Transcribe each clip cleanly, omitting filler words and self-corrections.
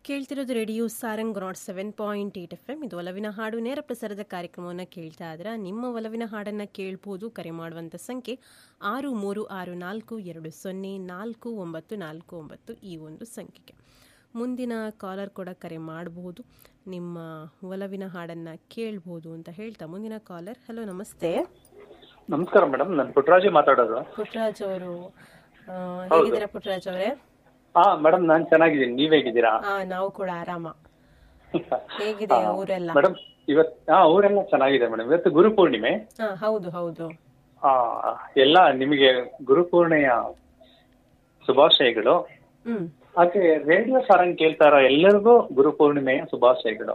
ಕೇಳ್ತಿರೋದು radio Sarang 7.8 FM. ಇದು ಒಲವಿನ ಹಾಡು ನೇರ ಪ್ರಸಾರದ ಕಾರ್ಯಕ್ರಮವನ್ನು ಕೇಳ್ತಾ ಇದ್ರೆ ನಿಮ್ಮ ಒಲವಿನ ಹಾಡನ್ನು ಕೇಳ್ಬೋದು. ಕರೆ ಮಾಡುವಂಥ ಸಂಖ್ಯೆ 6362040949 ಈ ಒಂದು ಸಂಖ್ಯೆಗೆ. ಮುಂದಿನ ಕಾಲರ್ ಕೂಡ ಕರೆ ಮಾಡಬಹುದು, ನಿಮ್ಮ ಒಲವಿನ ಹಾಡನ್ನು ಕೇಳ್ಬೋದು ಅಂತ ಹೇಳ್ತಾ ಮುಂದಿನ ಕಾಲರ್. ಹಲೋ, ನಮಸ್ತೆ. ನಮಸ್ಕಾರ ಮೇಡಮ್, ನಾನು ಪುಟ್ಟರಾಜು ಮಾತಾಡೋದು. ಪುಟ್ಟರಾಜ್ ಅವರು ಹೇಗಿದ್ದೀರಾ? ಪುಟ್ಟರಾಜ್ ಅವರೇ. ಹಾ ಮೇಡಮ್, ನಾನು ಚೆನ್ನಾಗಿದ್ದೀನಿ. ನೀವ್ ಹೇಗಿದ್ದೀರಾ? ನಾವು ಕೂಡ ಆರಾಮ. ಹೇಗಿದೆ ಊರೆಲ್ಲ? ಮೇಡಮ್ ಊರೆಲ್ಲ ಚೆನ್ನಾಗಿದೆ ಮೇಡಮ್. ಇವತ್ತು ಗುರುಪೂರ್ಣಿಮೆ. ಹೌದು ಹೌದು. ಎಲ್ಲ ನಿಮಗೆ ಗುರುಪೂರ್ಣೆಯ ಶುಭಾಶಯಗಳು. ಹಾಗೆ ರೇಡಿಯೋ ಸಾರಂಗ್ ಕೇಳ್ತಾ ಇರೋ ಎಲ್ಲರಿಗೂ ಗುರುಪೂರ್ಣಿಮೆಯ ಶುಭಾಶಯಗಳು.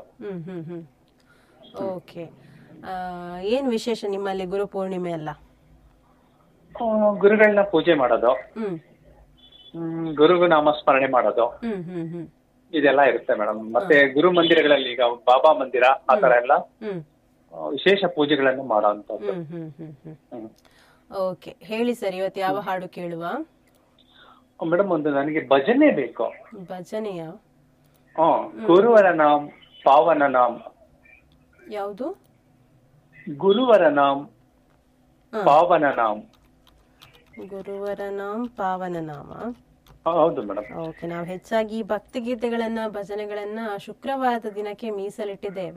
ಓಕೆ. ಏನ್ ವಿಶೇಷ ನಿಮ್ಮಲ್ಲಿ ಗುರುಪೂರ್ಣಿಮೆ ಅಲ್ಲ? ಗುರುಗಳನ್ನ ಪೂಜೆ ಮಾಡೋದು, ಗುರುಗೂ ನಾಮಸ್ಮರಣೆ ಮಾಡೋದು, ಇದೆಲ್ಲ ಇರುತ್ತೆ ಮೇಡಮ್. ಮತ್ತೆ ಗುರು ಮಂದಿರಗಳಲ್ಲಿ ಈಗ ಬಾಬಾ ಮಂದಿರ ಆ ತರ ಎಲ್ಲ ವಿಶೇಷ ಪೂಜೆಗಳನ್ನು ಮಾಡೋಂಥದ್ದು. ಓಕೆ, ಹೇಳಿ ಸರ್, ಇವತ್ತು ಯಾವ ಹಾಡು ಕೇಳುವ? ಮೇಡಮ್, ಒಂದು ನನಗೆ ಭಜನೆ ಬೇಕು. ಭಜನೆಯ? ಗುರುವರ ನಾಮ್ ಪಾವನ ನಾಮ್. ಯಾವುದು? ಗುರುವರ ನಾಮ್ ಪಾವನ ನಾಮ್. ಗುರುವರ ನಾಮ್ ಪಾವನ ನಾಮ. ಹೌದು ಮೇಡಮ್. ಓಕೆ, ನಾವು ಹೆಚ್ಚಾಗಿ ಭಕ್ತಿಗೀತೆಗಳನ್ನ ಭಜನೆಗಳನ್ನ ಶುಕ್ರವಾರದ ದಿನಕ್ಕೆ ಮೀಸಲಿಟ್ಟಿದ್ದೇವೆ.